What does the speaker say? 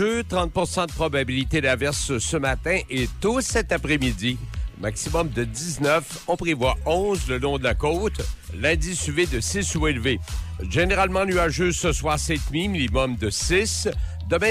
30 de probabilité d'averse ce matin et tôt cet après-midi. Maximum de 19. On prévoit 11 le long de la côte. L'indice UV de 6 ou élevé. Généralement nuageux ce soir, cette nuit, minimum de 6. Demain,